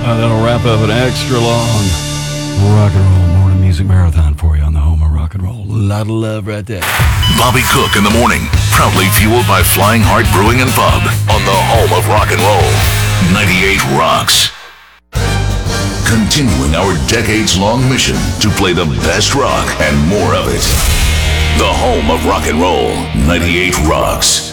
That'll wrap up an extra long rock and roll morning music marathon for you on the home of rock and roll. A lot of love right there. Bobby Cook in the morning, proudly fueled by Flying Heart Brewing and Pub on the home of rock and roll. 98 Rocks. Continuing our decades-long mission to play the best rock and more of it. The home of rock and roll. 98 Rocks.